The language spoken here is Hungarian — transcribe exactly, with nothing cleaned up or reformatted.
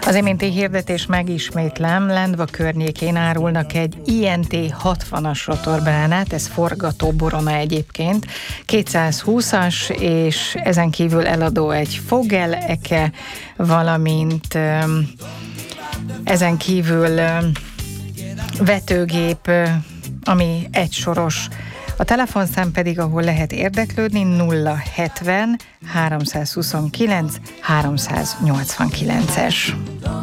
Az iménti hirdetés megismétlem, Lendva környékén árulnak egy I N T hatvanas rotorbanánát, ez forgató borona egyébként, kétszázhúszas, és ezen kívül eladó egy Fogel Eke, valamint um, ezen kívül um, vetőgép, ami egysoros. A telefonszám pedig, ahol lehet érdeklődni, nulla hetven háromszázhuszonkilenc háromszáznyolcvankilences.